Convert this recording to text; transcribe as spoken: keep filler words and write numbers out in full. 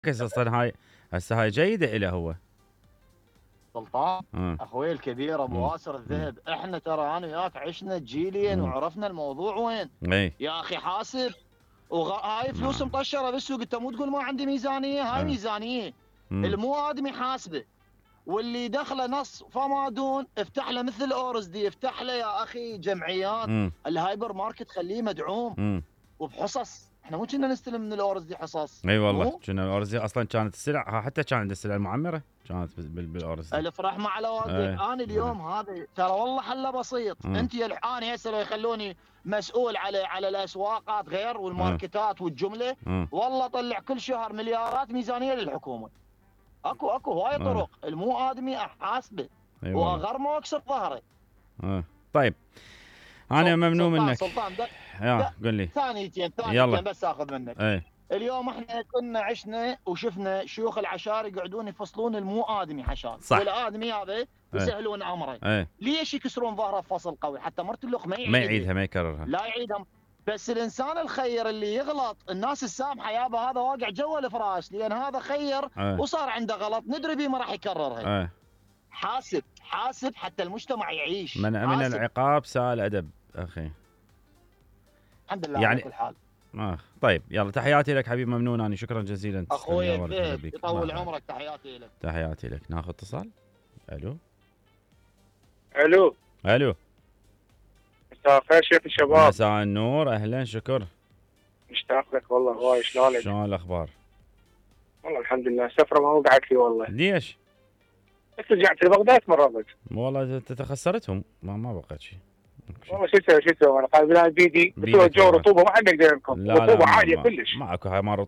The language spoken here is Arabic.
كيس اصلا هاي هسه هاي جيده له هو. سلطان آه. اخوي الكبير ابو مم. واسر الذهب، احنا ترى انا وياك عشنا جيلين مم. وعرفنا الموضوع وين. اي يا اخي حاسب، وغ... هاي فلوس آه. مطشره بالسوق، انت مو تقول ما عندي ميزانيه، هاي آه. ميزانيه. مم. المو ادمي حاسبه، واللي دخله نص فما دون افتح له مثل اورز دي، افتح له يا اخي جمعيات. مم. الهايبر ماركت خليه مدعوم مم. وبحصص، احنا مو كنا نستلم من الاورز دي حصص. اي والله مو كنا الارز اصلا كانت السلع، حتى كانت عند السلع المعمره كانت بال- بالارز دي. الف رحمه على والديك. اي انا آه. اليوم هذا ترى والله حله بسيط. آه. انت يا الح- انا هسه لو يخلوني مسؤول على على الاسواقات غير آه. والماركتات والجمله، آه. والله طلع كل شهر مليارات ميزانيه للحكومه. اكو اكو هواي آه. طرق، المو ادمي احاسبه اي والله. واغرمه واكسر ظهره. آه. طيب انا ممنون سلطان منك. سلطان ده يا قل لي. ثانيتين يلا. ثانيتين بس اخذ منك. اي اليوم احنا كنا عشنا وشفنا شيوخ العشائر يقعدون يفصلون المو ادمي حشان، صح. والادمي هذا يسهلون امره. اي ليش يكسرون ظهره بفصل قوي حتى مرت اللخ ما ما يعيدها؟ يعيدها ما يكررها. لا يعيدها. بس الانسان الخير اللي يغلط الناس السامحه يابا، هذا واقع جوا الفراش، لان هذا خير اي وصار عنده غلط ندري بيه ما راح يكررها. اي حاسب حاسب حتى المجتمع يعيش. من امن حاسب. العقاب ساء الادب اخي. الحمد لله يعني على كل حال. آه. طيب يلا تحياتي لك حبيب ممنون اني شكرا جزيلا. تسلم اخوي يا ولد الذهب بيك. يطول الله عمرك، تحياتي لك. تحياتي لك. ناخذ اتصال. الو الو، الو مساء الخير شيخ الشباب. مساء النور، اهلا شكر. مشتاق لك والله هواي، شلونك؟ شلون الاخبار؟ والله الحمد لله، سفرة ما وقعت لي والله. ليش؟ بس رجعت لبغداد مرة. والله تخسرتهم ما ما بقت شيء. والله شو اسوي شو اسوي، انا قاعد بلا بيدي، بس هو الجو رطوبة ما حد يقدر يركب، لا لا رطوبة ما عالية ما كلش. ماكو هاي ما